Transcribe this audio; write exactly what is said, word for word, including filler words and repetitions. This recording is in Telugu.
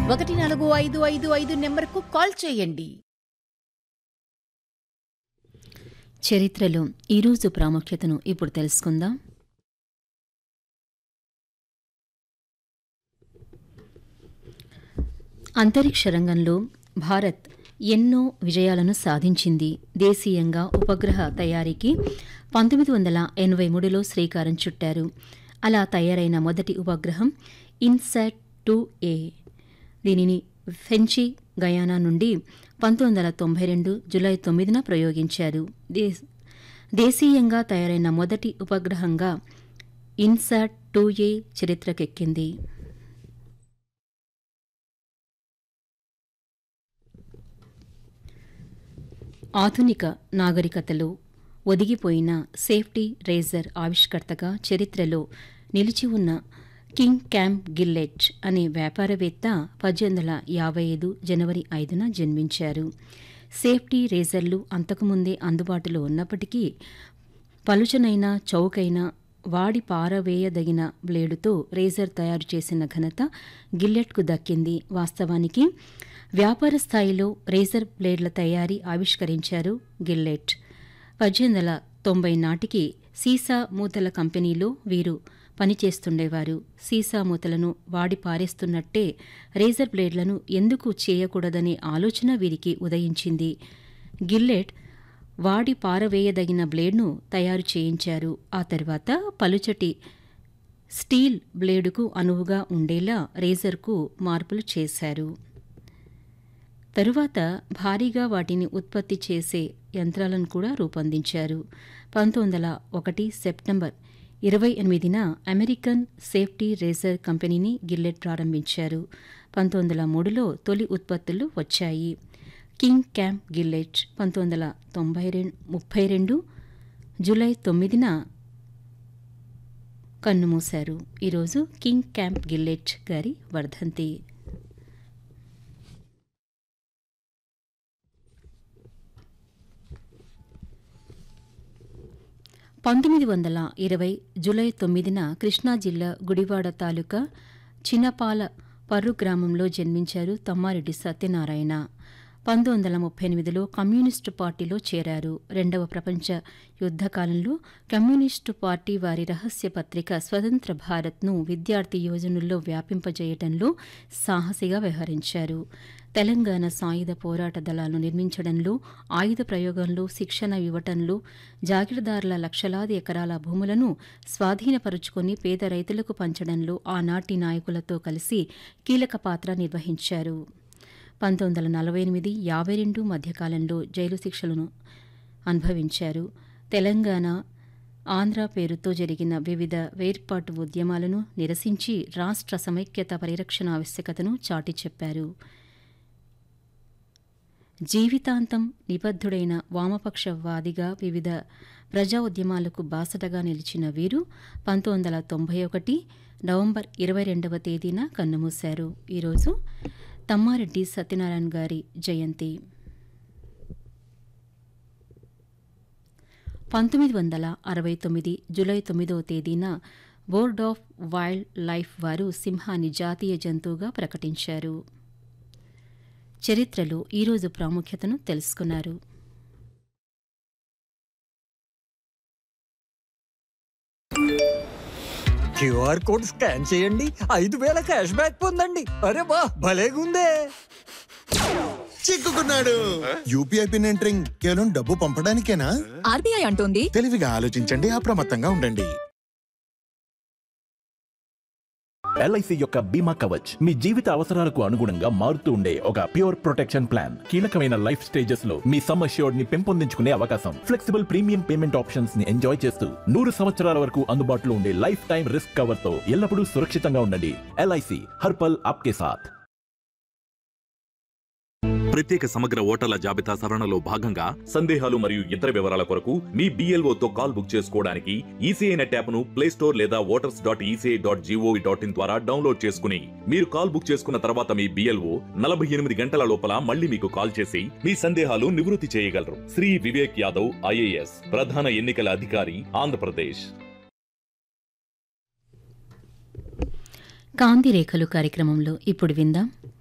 ఒకటి నాలుగు ఐదు ఐదు ఐదు నెంబర్కు కాల్ చేయండి. చరిత్రలో ఈరోజు ప్రాముఖ్యతను ఇప్పుడు తెలుసుకుందాం. అంతరిక్ష రంగంలో భారత్ ఎన్నో విజయాలను సాధించింది. దేశీయంగా ఉపగ్రహ తయారీకి పంతొమ్మిది వందల ఎనభై మూడులో శ్రీకారం చుట్టారు. అలా తయారైన మొదటి ఉపగ్రహం ఇన్సాట్ టూ ఏ. దీనిని ఫెంచి గయానా నుండి పంతొమ్మిది వందల తొంభై రెండు జులై తొమ్మిదిన ప్రయోగించారు. దేశీయంగా తయారైన మొదటి ఉపగ్రహంగా ఇన్సాట్ టూ ఏ చరిత్రకెక్కింది. ఆధునిక నాగరికతలో ఒదిగిపోయిన సేఫ్టీ రేజర్ ఆవిష్కర్తగా చరిత్రలో నిలిచి ఉన్న కింగ్ క్యామ్ గిల్లెట్ అనే వ్యాపారవేత్త పద్దెనిమిది వందల యాభై ఐదు జనవరి ఐదున జన్మించారు. సేఫ్టీ రేజర్లు అంతకుముందే అందుబాటులో ఉన్నప్పటికీ పలుచనైన చౌకైన వాడి పారవేయదగిన బ్లేడుతో రేజర్ తయారు చేసిన ఘనత గిల్లెట్కు దక్కింది. వాస్తవానికి వ్యాపార స్థాయిలో రేజర్ బ్లేడ్ల తయారీ ఆవిష్కరించారు గిల్లెట్. పద్దెనిమిది వందల తొంభై నాటికి సీసా మూతల కంపెనీలో వీరు పనిచేస్తుండేవారు. సీసా మూతలను వాడి పారేస్తున్నట్టే రేజర్ బ్లేడ్లను ఎందుకు చేయకూడదనే ఆలోచన వీరికి ఉదయించింది. గిల్లెట్ వాడి పారవేయదగిన బ్లేడ్ను తయారు చేయించారు. ఆ తర్వాత పలుచటి స్టీల్ బ్లేడుకు అనువుగా ఉండేలా రేజర్కు మార్పులు చేశారు. తరువాత భారీగా వాటిని ఉత్పత్తి చేసే యంత్రాలను కూడా రూపొందించారు. పంతొమ్మిది వందల ఒకటి సెప్టెంబర్ ఇరవై ఎనిమిదిన అమెరికన్ సేఫ్టీ రేజర్ కంపెనీని గిల్లెట్ ప్రారంభించారు. పంతొమ్మిది వందల మూడులో తొలి ఉత్పత్తులు వచ్చాయి. కింగ్ క్యామ్ గిల్లెట్ పంతొమ్మిది వందల తొంభై రెండు ముప్పై రెండు జూలై తొమ్మిదిన కన్నుమూశారు. ఈరోజు కింగ్ క్యామ్ గిల్లెట్ గారి వర్ధంతి. పంతొమ్మిది వందల ఇరవై జూలై తొమ్మిదిన కృష్ణా జిల్లా గుడివాడ తాలూకా చిన్నపాల పర్రు గ్రామంలో జన్మించారు తమ్మారెడ్డి సత్యనారాయణ. పంతొమ్మిది వందల ముప్పై ఎనిమిదిలో కమ్యూనిస్టు పార్టీలో చేరారు. రెండవ ప్రపంచ యుద్ధకాలంలో కమ్యూనిస్టు పార్టీ వారి రహస్య పత్రిక స్వతంత్ర భారత్ను విద్యార్థి యోజనల్లో వ్యాపింపజేయడంలో సాహసిగా వ్యవహరించారు. తెలంగాణ సాయుధ పోరాట దళాలను నిర్మించడంలో, ఆయుధ ప్రయోగంలో శిక్షణ ఇవ్వటంలో, జాగీర్దారుల లక్షలాది ఎకరాల భూములను స్వాధీనపరుచుకొని పేద రైతులకు పంచడంలో ఆనాటి నాయకులతో కలిసి కీలక పాత్ర నిర్వహించారు. పంతొమ్మిది వందల నలభై ఎనిమిది యాభై రెండు మధ్యకాలంలో జైలు శిక్షలను అనుభవించారు. తెలంగాణ, ఆంధ్ర పేరుతో జరిగిన వివిధ వేర్పాటు ఉద్యమాలను నిరసించి రాష్ట్ర సమైక్యత పరిరక్షణ ఆవశ్యకతను చాటి చెప్పారు. జీవితాంతం నిబద్ధుడైన వామపక్షవాదిగా వివిధ ప్రజా ఉద్యమాలకు బాసటగా నిలిచిన వీరు పంతొమ్మిది వందల తొంభై ఒకటి నవంబర్ ఇరవై రెండవ తేదీన కన్నుమూశారు. ఈరోజు తమ్మారెడ్డి సత్యనారాయణ గారి జయంతి. పంతొమ్మిది వందల అరవై తొమ్మిది జూలై తొమ్మిదవ తేదీన బోర్డ్ ఆఫ్ వైల్డ్ లైఫ్ వారు సింహాన్ని జాతీయ జంతువుగా ప్రకటించారు. చరిత్రలో ఈరోజు ప్రాముఖ్యతను తెలుసుకున్నారు. క్యూఆర్ కోడ్ స్కాన్ చేయండి, ఐదు వేల క్యాష్ బ్యాక్ పొందండి. అరే వా, భలేగుందే. చిక్కుకున్నాడు. యూపీఐ పిన్ ఎంటరింగ్ కేవలం డబ్బు పంపడానికేనా? ఆర్బీఐ అంటోంది. తెలివిగా ఆలోచించండి, అప్రమత్తంగా ఉండండి. ఎల్ఐసి యొక్క బీమా కవచ్ మీ జీవిత అవసరాలకు అనుగుణంగా మారుతూ ఉండే ఒక ప్యూర్ ప్రొటెక్షన్ ప్లాన్. కీలకమైన లైఫ్ స్టేజెస్ లో మీ సమ్ అష్యూర్డ్ ని పెంపొందించుకునే అవకాశం, ఫ్లెక్సిబుల్ ప్రీమియం పేమెంట్ ఆప్షన్స్ ని ఎంజాయ్ చేస్తూ నూరు సంవత్సరాల వరకు అందుబాటులో ఉండే లైఫ్ టైం రిస్క్ కవర్ తో ఎల్లప్పుడూ సురక్షితంగా ఉండండి. ఎల్ఐసి హర్పల్ ఆప్కే సాథ్. ప్రత్యేక సమగ్ర ఓటర్ల జాబితా సవరణలో భాగంగా సందేహాలు మరియు ఇతర వివరాల కొరకు మీ బిఎల్ఓతో కాల్ బుక్ చేసుకోవడానికి ఈసీఐ నెట్ యాప్ ను ప్లే స్టోర్ లేదా voters dot ECI dot GOV dot in ద్వారా డౌన్లోడ్ చేసుకుని మీరు కాల్ బుక్ చేసుకున్న తర్వాత మీ బిఎల్ఓ నలభై ఎనిమిది గంటల లోపల మళ్ళీ మీకు కాల్ చేసి మీ సందేహాలు నివృత్తి చేయగలరు. శ్రీ వివేక్ యాదవ్, ఐఏఎస్, ప్రధాన ఎన్నికల అధికారి, ఆంధ్రప్రదేశ్. కాంతిరేఖలు కార్యక్రమంలో ఇప్పుడు విందాం.